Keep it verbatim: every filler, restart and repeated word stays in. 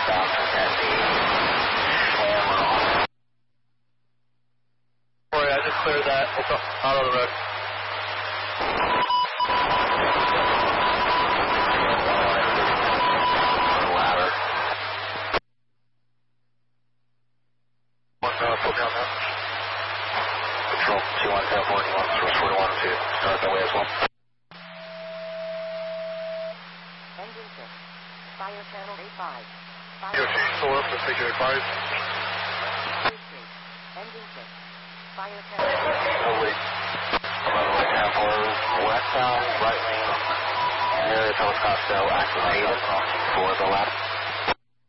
south at the Shamrock. Sorry, I just cleared that. It's out of the road. Ladder. One uh, full down now. Control two one seven four one, source four one two. Start that way as well. Engine six. Fire channel eight five. Yo, change source to figure five. Engine six. Fire channel. Oh, wait. Runway ten four, westbound, right lane, near Telescope, activated for the left.